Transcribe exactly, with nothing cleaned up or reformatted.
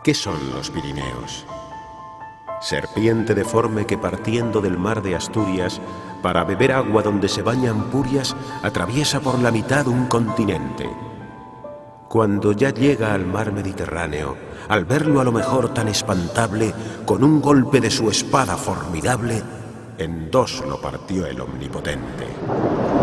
¿Qué son los Pirineos? Serpiente deforme que partiendo del mar de Asturias, para beber agua donde se bañan purias, atraviesa por la mitad un continente. Cuando ya llega al mar Mediterráneo, al verlo a lo mejor tan espantable, con un golpe de su espada formidable, en dos lo partió el Omnipotente.